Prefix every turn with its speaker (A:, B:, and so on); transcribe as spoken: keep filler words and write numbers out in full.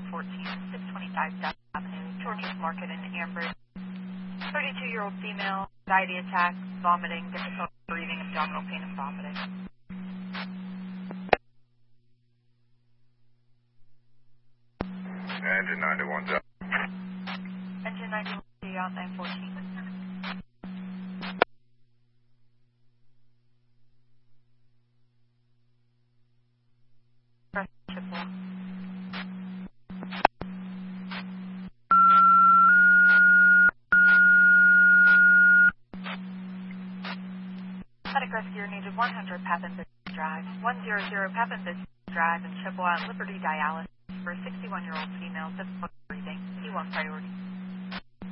A: fourteen, six twenty-five South Avenue, Georges Market in Ambridge. thirty-two-year-old female, anxiety attack, vomiting, difficult breathing, abdominal pain, and vomiting.
B: Engine ninety-one's out.
A: Engine ninety-one, out nine fourteen. Press Chippewa. Medic rescue needed one hundred Papin Business Drive, one hundred Papin Business Drive in Chippewa, Liberty Dialysis for a sixty-one-year-old female, difficult breathing, P one priority.